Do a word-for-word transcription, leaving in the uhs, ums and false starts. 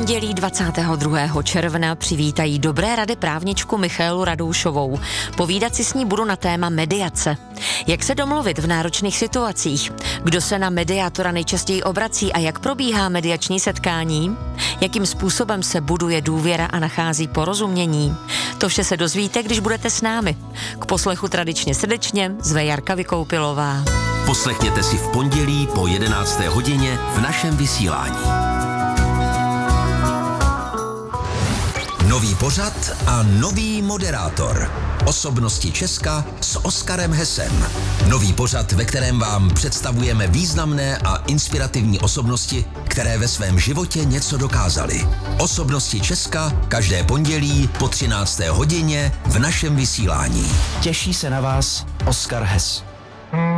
pondělí dvacátého druhého června přivítají dobré rady právničku Michaelu Radoušovou. Povídat si s ní budu na téma mediace. Jak se domluvit v náročných situacích? Kdo se na mediátora nejčastěji obrací a jak probíhá mediační setkání? Jakým způsobem se buduje důvěra a nachází porozumění? To vše se dozvíte, když budete s námi. K poslechu tradičně srdečně zve Jarka Vykoupilová. Poslechněte si v pondělí po jedenácté hodině v našem vysílání. Nový pořad a nový moderátor. Osobnosti Česka s Oskarem Hessem. Nový pořad, ve kterém vám představujeme významné a inspirativní osobnosti, které ve svém životě něco dokázaly. Osobnosti Česka každé pondělí po třinácté hodině v našem vysílání. Těší se na vás Oskar Hess.